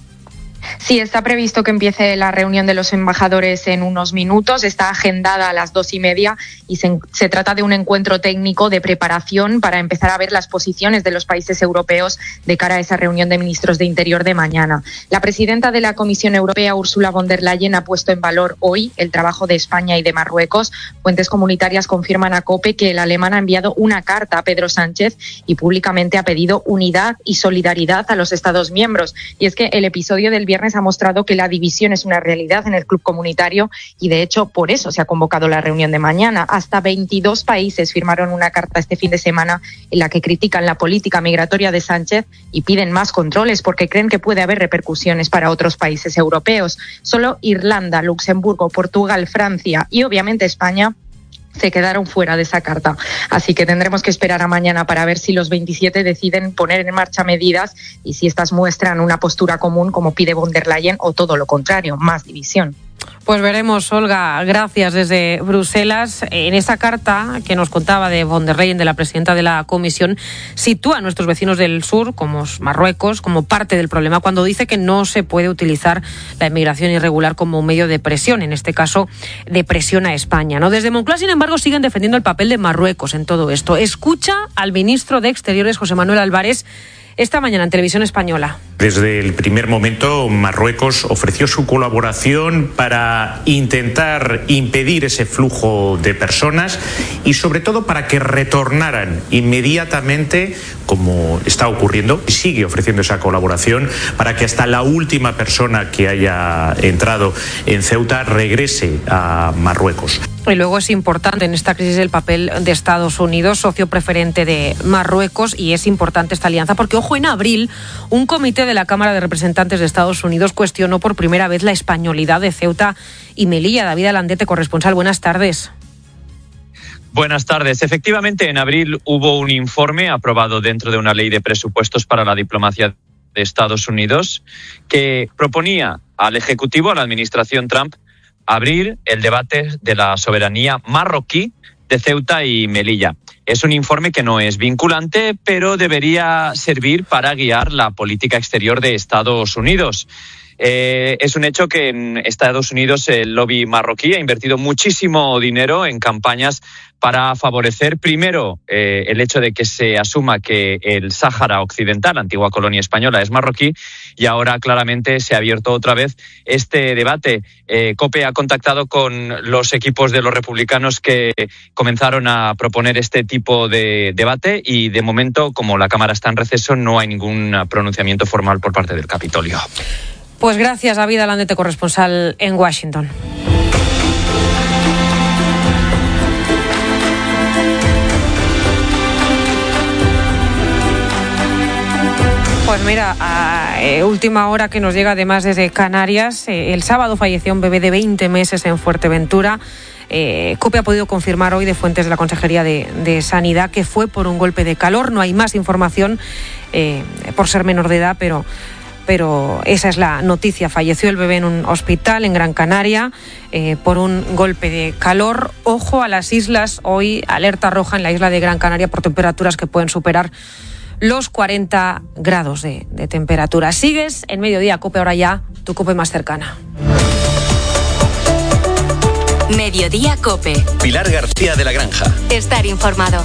Sí, está previsto que empiece la reunión de los embajadores en unos minutos. Está agendada a las dos y media y se, se trata de un encuentro técnico de preparación para empezar a ver las posiciones de los países europeos de cara a esa reunión de ministros de Interior de mañana. La presidenta de la Comisión Europea, Ursula von der Leyen, ha puesto en valor hoy el trabajo de España y de Marruecos. Fuentes comunitarias confirman a COPE que el alemán ha enviado una carta a Pedro Sánchez y públicamente ha pedido unidad y solidaridad a los Estados miembros. Y es que el episodio del viernes ha mostrado que la división es una realidad en el club comunitario y, de hecho, por eso se ha convocado la reunión de mañana. Hasta veintidós países firmaron una carta este fin de semana en la que critican la política migratoria de Sánchez y piden más controles porque creen que puede haber repercusiones para otros países europeos. Solo Irlanda, Luxemburgo, Portugal, Francia y, obviamente, España se quedaron fuera de esa carta. Así que tendremos que esperar a mañana para ver si los veintisiete deciden poner en marcha medidas y si estas muestran una postura común como pide von der Leyen o todo lo contrario, más división. Pues veremos, Olga. Gracias desde Bruselas. En esa carta que nos contaba de von der Leyen, de la presidenta de la Comisión, sitúa a nuestros vecinos del sur, como Marruecos, como parte del problema, cuando dice que no se puede utilizar la inmigración irregular como un medio de presión, en este caso de presión a España, ¿no? Desde Moncloa, sin embargo, siguen defendiendo el papel de Marruecos en todo esto. Escucha al ministro de Exteriores, José Manuel Álvarez, esta mañana en Televisión Española. Desde el primer momento, Marruecos ofreció su colaboración para intentar impedir ese flujo de personas y, sobre todo, para que retornaran inmediatamente, como está ocurriendo, y sigue ofreciendo esa colaboración, para que hasta la última persona que haya entrado en Ceuta regrese a Marruecos. Y luego es importante en esta crisis el papel de Estados Unidos, socio preferente de Marruecos, y es importante esta alianza porque, ojo, en abril un comité de la Cámara de Representantes de Estados Unidos cuestionó por primera vez la españolidad de Ceuta y Melilla. David Alandete, corresponsal, buenas tardes. Buenas tardes. Efectivamente, en abril hubo un informe aprobado dentro de una ley de presupuestos para la diplomacia de Estados Unidos que proponía al Ejecutivo, a la administración Trump, abrir el debate de la soberanía marroquí de Ceuta y Melilla. Es un informe que no es vinculante, pero debería servir para guiar la política exterior de Estados Unidos. Eh, es un hecho que en Estados Unidos el lobby marroquí ha invertido muchísimo dinero en campañas para favorecer, primero, eh, el hecho de que se asuma que el Sáhara Occidental, antigua colonia española, es marroquí, y ahora claramente se ha abierto otra vez este debate. Eh, COPE ha contactado con los equipos de los republicanos que comenzaron a proponer este tipo de debate y, de momento, como la Cámara está en receso, no hay ningún pronunciamiento formal por parte del Capitolio. Pues gracias, David Alandete, corresponsal en Washington. Pues mira, a eh, última hora que nos llega además desde Canarias, eh, el sábado falleció un bebé de veinte meses en Fuerteventura. Eh, COPE ha podido confirmar hoy de fuentes de la Consejería de, de Sanidad que fue por un golpe de calor. No hay más información eh, por ser menor de edad, pero... pero esa es la noticia. Falleció el bebé en un hospital en Gran Canaria eh, por un golpe de calor. Ojo a las islas, hoy alerta roja en la isla de Gran Canaria por temperaturas que pueden superar los cuarenta grados de, de temperatura. Sigues en Mediodía COPE, ahora ya tu COPE más cercana. Mediodía COPE. Pilar García de la Granja. Estar informado.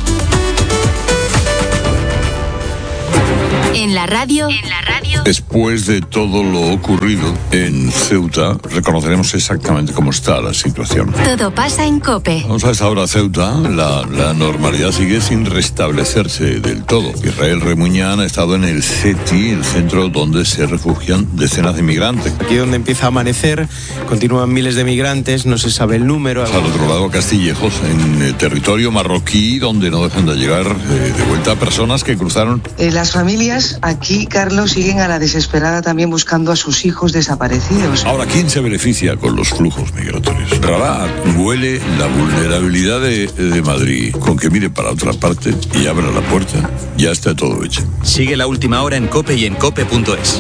En la radio. En la radio. Después de todo lo ocurrido en Ceuta, reconoceremos exactamente cómo está la situación. Todo pasa en COPE. Vamos a esta hora, Ceuta. La, la normalidad sigue sin restablecerse del todo. Israel Remuñán ha estado en el CETI, el centro donde se refugian decenas de migrantes. Aquí donde empieza a amanecer, continúan miles de migrantes, no se sabe el número. Al otro lado, Castillejos, en eh, territorio marroquí, donde no dejan de llegar eh, de vuelta personas que cruzaron. Eh, las familias aquí, Carlos, siguen a la desesperada también buscando a sus hijos desaparecidos. Ahora, ¿quién se beneficia con los flujos migratorios? Rabat huele la vulnerabilidad de, de Madrid con que mire para otra parte y abra la puerta. Ya está todo hecho. Sigue la última hora en COPE y en cope punto es.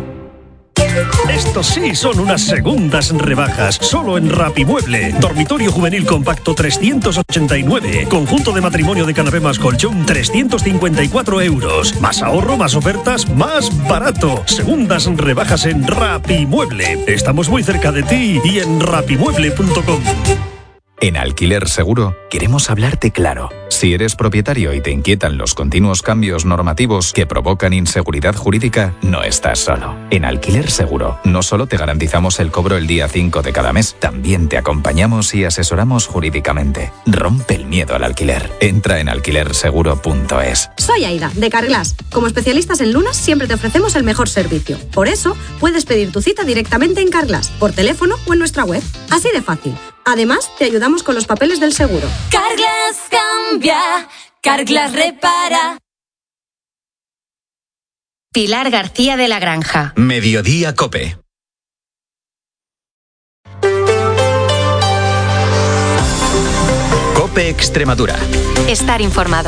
Estos sí son unas segundas rebajas, solo en Rapimueble. Dormitorio juvenil compacto trescientos ochenta y nueve. Conjunto de matrimonio de canapé más colchón trescientos cincuenta y cuatro euros. Más ahorro, más ofertas, más barato. Segundas rebajas en Rapimueble. Estamos muy cerca de ti y en rapimueble punto com. En Alquiler Seguro queremos hablarte claro. Si eres propietario y te inquietan los continuos cambios normativos que provocan inseguridad jurídica, no estás solo. En Alquiler Seguro no solo te garantizamos el cobro el día cinco de cada mes, también te acompañamos y asesoramos jurídicamente. Rompe el miedo al alquiler. Entra en alquiler seguro punto es. Soy Aida, de Carglass. Como especialistas en lunas siempre te ofrecemos el mejor servicio. Por eso, puedes pedir tu cita directamente en Carglass, por teléfono o en nuestra web. Así de fácil. Además, te ayudamos con los papeles del seguro. Carglass cambia, Carglass repara. Pilar García de la Granja. Mediodía COPE. COPE Extremadura. Estar informado.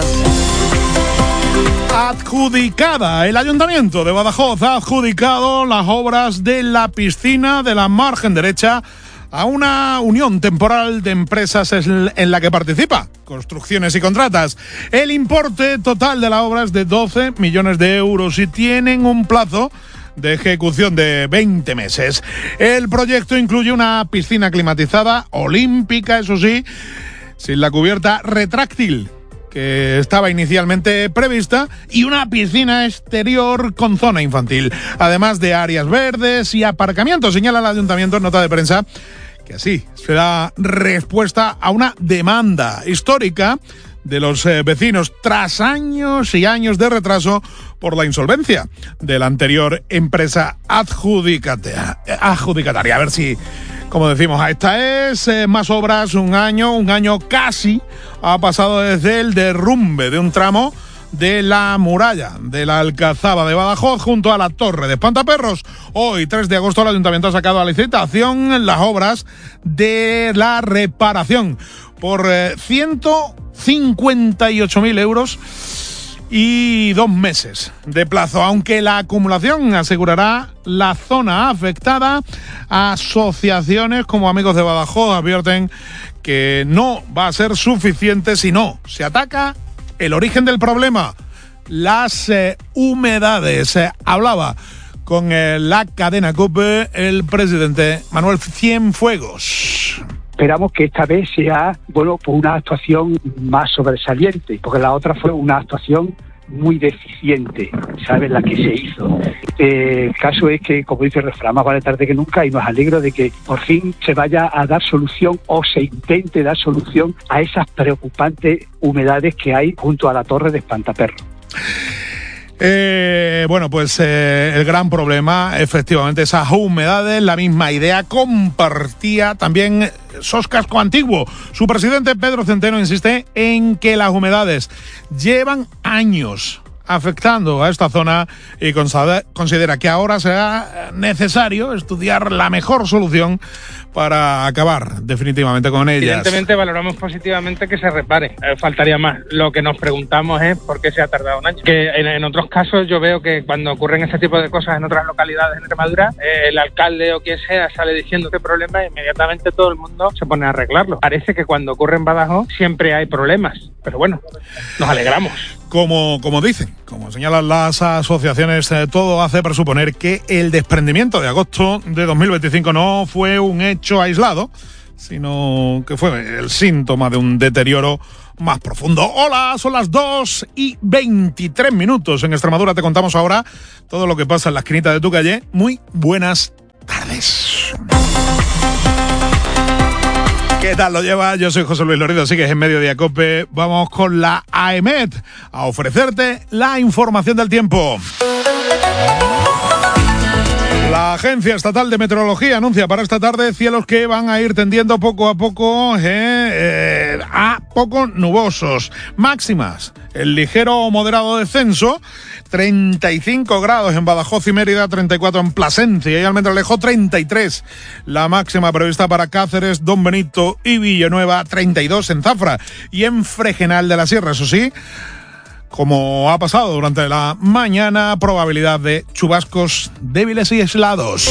Adjudicada. El Ayuntamiento de Badajoz ha adjudicado las obras de la piscina de la margen derecha a una unión temporal de empresas en la que participa Construcciones y Contratas. El importe total de la obra es de doce millones de euros y tienen un plazo de ejecución de veinte meses. El proyecto incluye una piscina climatizada, olímpica, eso sí, sin la cubierta retráctil que estaba inicialmente prevista, y una piscina exterior con zona infantil, además de áreas verdes y aparcamientos. Señala el Ayuntamiento en nota de prensa que así se da respuesta a una demanda histórica de los eh, vecinos tras años y años de retraso por la insolvencia de la anterior empresa adjudicataria. adjudicataria. A ver si, como decimos, esta es eh, más obras, un año, un año casi ha pasado desde el derrumbe de un tramo de la muralla de la Alcazaba de Badajoz junto a la Torre de Espantaperros. Hoy, tres de agosto, el Ayuntamiento ha sacado a licitación las obras de la reparación. por eh, ciento cincuenta y ocho mil euros y dos meses de plazo, aunque la acumulación asegurará la zona afectada. Asociaciones como Amigos de Badajoz advierten que no va a ser suficiente si no se ataca el origen del problema, las eh, humedades. Eh, hablaba con eh, la cadena COPE el presidente Manuel Cienfuegos. Esperamos que esta vez sea, bueno, pues una actuación más sobresaliente, porque la otra fue una actuación muy deficiente, ¿sabes? La que se hizo. Eh, el caso es que, como dice el refrán, más vale tarde que nunca, y nos alegro de que por fin se vaya a dar solución o se intente dar solución a esas preocupantes humedades que hay junto a la torre de Espantaperros. Eh, bueno, pues eh, el gran problema, efectivamente, esas humedades. La misma idea compartía también Sos Casco Antiguo. Su presidente Pedro Centeno insiste en que las humedades llevan años afectando a esta zona y considera que ahora será necesario estudiar la mejor solución para acabar definitivamente con ellas. Evidentemente valoramos positivamente que se repare, eh, faltaría más. Lo que nos preguntamos es por qué se ha tardado un año. Que en, en otros casos yo veo que cuando ocurren este tipo de cosas en otras localidades en Extremadura, eh, el alcalde o quien sea sale diciendo este problema e inmediatamente todo el mundo se pone a arreglarlo. Parece que cuando ocurre en Badajoz siempre hay problemas, pero bueno, nos alegramos. Como, como dicen, como señalan las asociaciones, eh, todo hace presuponer que el desprendimiento de agosto de dos mil veinticinco no fue un hecho aislado, sino que fue el síntoma de un deterioro más profundo. Hola, son las dos y veintitrés minutos en Extremadura. Te contamos ahora todo lo que pasa en la esquinita de tu calle. Muy buenas tardes. ¿Qué tal lo lleva? Yo soy José Luis Lorido, sigues en Mediodía COPE. Vamos con la AEMET a ofrecerte la información del tiempo. La Agencia Estatal de Meteorología anuncia para esta tarde cielos que van a ir tendiendo poco a poco eh, eh, a poco nubosos. Máximas, el ligero o moderado descenso, treinta y cinco grados en Badajoz y Mérida, treinta y cuatro en Plasencia y Almendralejo, treinta y tres. La máxima prevista para Cáceres, Don Benito y Villanueva, treinta y dos en Zafra y en Fregenal de la Sierra. Eso sí, como ha pasado durante la mañana, probabilidad de chubascos débiles y aislados.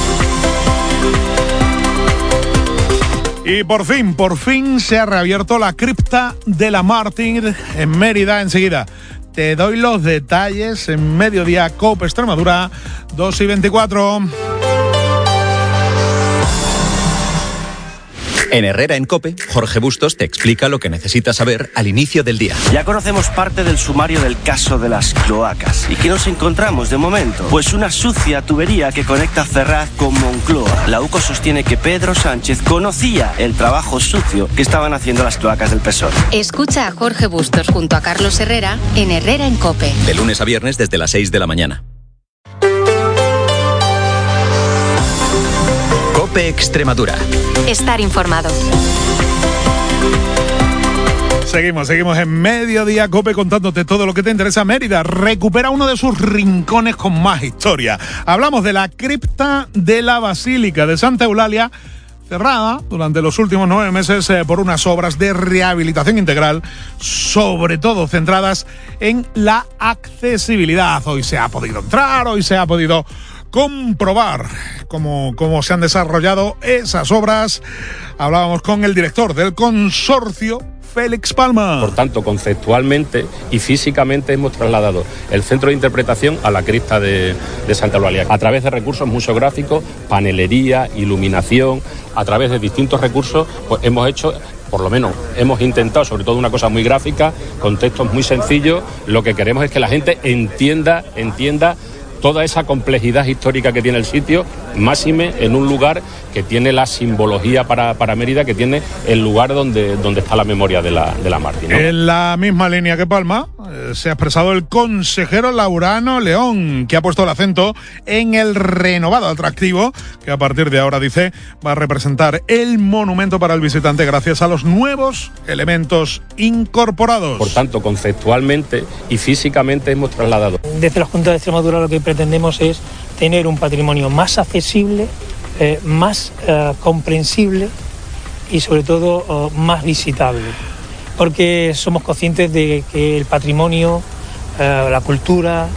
Y por fin, por fin se ha reabierto la cripta de la Mártir en Mérida. Enseguida te doy los detalles en Mediodía COPE Extremadura, dos y veinticuatro. En Herrera en COPE, Jorge Bustos te explica lo que necesitas saber al inicio del día. Ya conocemos parte del sumario del caso de las cloacas. ¿Y qué nos encontramos de momento? Pues una sucia tubería que conecta Ferraz con Moncloa. La U C O sostiene que Pedro Sánchez conocía el trabajo sucio que estaban haciendo las cloacas del P S O E. Escucha a Jorge Bustos junto a Carlos Herrera en Herrera en COPE. De lunes a viernes desde las seis de la mañana. COPE Extremadura. Estar informado. Seguimos, seguimos en Mediodía COPE contándote todo lo que te interesa. Mérida recupera uno de sus rincones con más historia. Hablamos de la cripta de la Basílica de Santa Eulalia, cerrada durante los últimos nueve meses eh, por unas obras de rehabilitación integral, sobre todo centradas en la accesibilidad. Hoy se ha podido entrar, hoy se ha podido comprobar cómo, cómo se han desarrollado esas obras. Hablábamos con el director del consorcio, Félix Palma. Por tanto, conceptualmente y físicamente hemos trasladado el centro de interpretación a la cripta de, de Santa Eulalia, a través de recursos museográficos, panelería, iluminación, a través de distintos recursos, pues hemos hecho, por lo menos hemos intentado, sobre todo una cosa muy gráfica, con textos muy sencillos. Lo que queremos es que la gente entienda, entienda toda esa complejidad histórica que tiene el sitio, máxime en un lugar que tiene la simbología para, para Mérida, que tiene el lugar donde, donde está la memoria de la, de la Mártir, ¿no? En la misma línea que Palma, eh, se ha expresado el consejero Laurano León, que ha puesto el acento en el renovado atractivo, que a partir de ahora, dice, va a representar el monumento para el visitante gracias a los nuevos elementos incorporados. Por tanto, conceptualmente y físicamente hemos trasladado. Desde la Junta de Extremadura lo que pretendemos es tener un patrimonio más accesible, eh, más eh, comprensible y sobre todo oh, más visitable, porque somos conscientes de que el patrimonio, eh, la cultura,